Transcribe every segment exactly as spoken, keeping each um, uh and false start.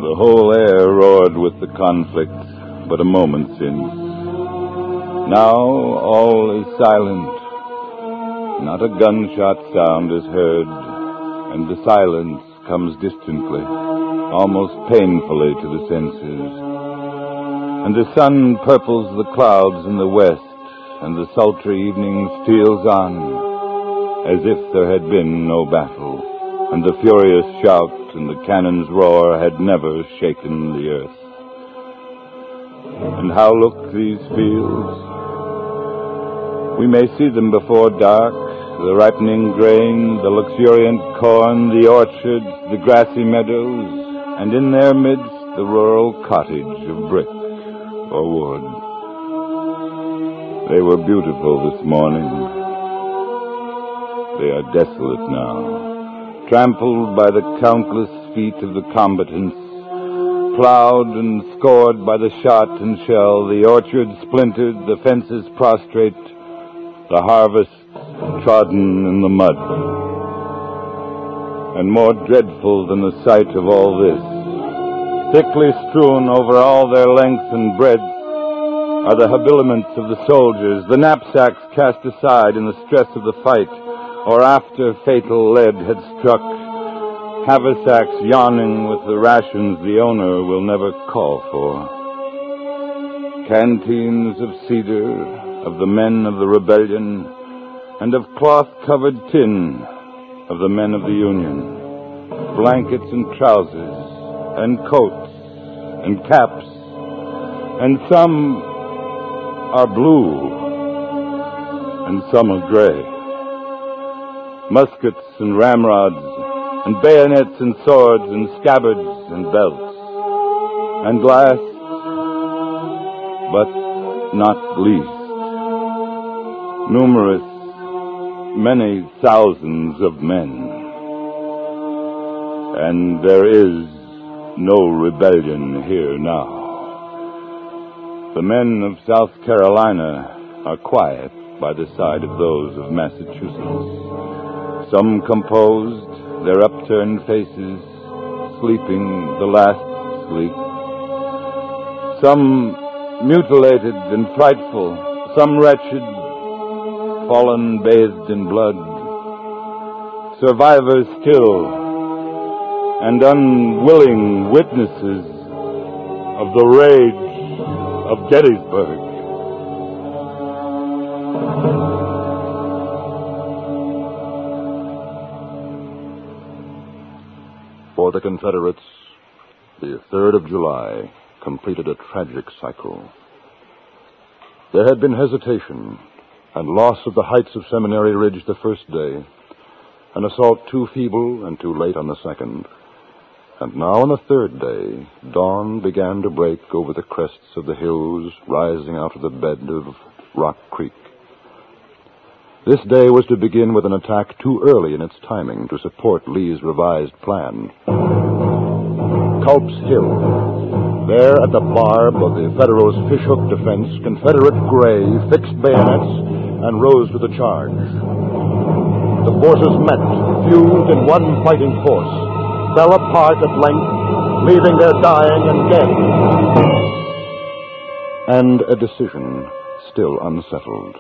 The whole air roared with the conflict, but a moment since. Now all is silent. Not a gunshot sound is heard, and the silence comes distantly, almost painfully to the senses. And the sun purples the clouds in the west, and the sultry evening steals on, as if there had been no battle. And the furious shout and the cannon's roar had never shaken the earth. And how look these fields? We may see them before dark, the ripening grain, the luxuriant corn, the orchards, the grassy meadows, and in their midst the rural cottage of brick or wood. They were beautiful this morning. They are desolate now. Trampled by the countless feet of the combatants, plowed and scored by the shot and shell, the orchards splintered, the fences prostrate, the harvest trodden in the mud. And more dreadful than the sight of all this, thickly strewn over all their length and breadth, are the habiliments of the soldiers, the knapsacks cast aside in the stress of the fight, or after fatal lead had struck, haversacks yawning with the rations the owner will never call for. Canteens of cedar, of the men of the rebellion, and of cloth-covered tin of the men of the Union. Blankets and trousers, and coats, and caps, and some are blue, and some are gray. Muskets and ramrods, and bayonets and swords, and scabbards and belts, and last, but not least, numerous, many thousands of men. And there is no rebellion here now. The men of South Carolina are quiet by the side of those of Massachusetts. Some composed, their upturned faces, sleeping the last sleep. Some mutilated and frightful, some wretched, fallen bathed in blood. Survivors still, and unwilling witnesses of the rage of Gettysburg. For the Confederates, the third of July completed a tragic cycle. There had been hesitation and loss of the heights of Seminary Ridge the first day, an assault too feeble and too late on the second. And now on the third day, dawn began to break over the crests of the hills rising out of the bed of Rock Creek. This day was to begin with an attack too early in its timing to support Lee's revised plan. Culp's Hill. There at the barb of the Federals' fishhook defense, Confederate Gray fixed bayonets and rose to the charge. The forces met, fused in one fighting force, fell apart at length, leaving their dying and dead. And a decision still unsettled.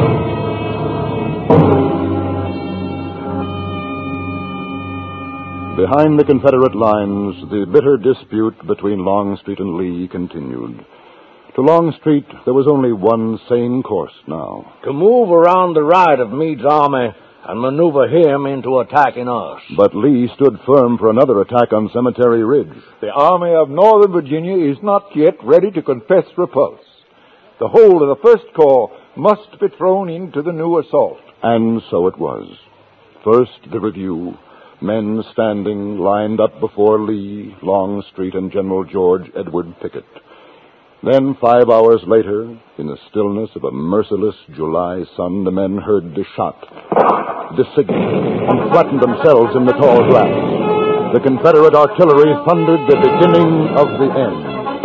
Behind the Confederate lines, the bitter dispute between Longstreet and Lee continued. To Longstreet, there was only one sane course now. To move around the right of Meade's army and maneuver him into attacking us. But Lee stood firm for another attack on Cemetery Ridge. The Army of Northern Virginia is not yet ready to confess repulse. The whole of the First Corps must be thrown into the new assault. And so it was. First, the review. Men standing lined up before Lee, Longstreet, and General George Edward Pickett. Then, five hours later, in the stillness of a merciless July sun, the men heard the shot, the signal, and flattened themselves in the tall grass. The Confederate artillery thundered the beginning of the end.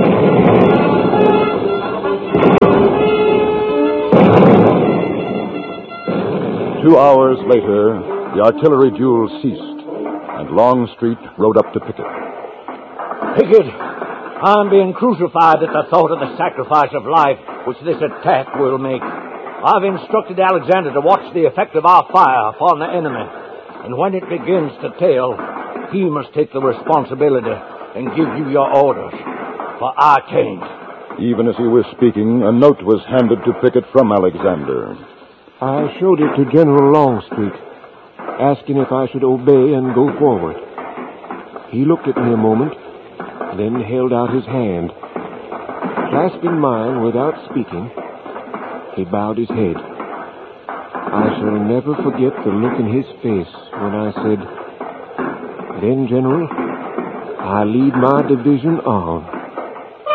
Two hours later, the artillery duel ceased, and Longstreet rode up to Pickett. Pickett, I'm being crucified at the thought of the sacrifice of life which this attack will make. I've instructed Alexander to watch the effect of our fire upon the enemy, and when it begins to tail, he must take the responsibility and give you your orders, for I can't. Even as he was speaking, a note was handed to Pickett from Alexander. I showed it to General Longstreet, asking if I should obey and go forward. He looked at me a moment, then held out his hand. Clasping mine without speaking, he bowed his head. I shall never forget the look in his face when I said, "Then, General, I lead my division on."